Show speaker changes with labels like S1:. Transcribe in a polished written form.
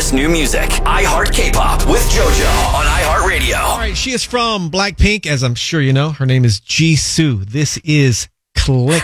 S1: latest new music. iHeart K-Pop with JoJo on iHeartRadio.
S2: All right, she is from Blackpink, as I'm sure you know. Her name is Jisoo. This is Click.